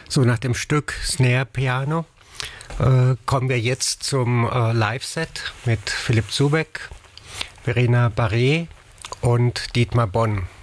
So, nach dem Stück Snare Piano kommen wir jetzt zum Live-Set mit Philipp Zubeck, Verena Barré und Dietmar Bonn.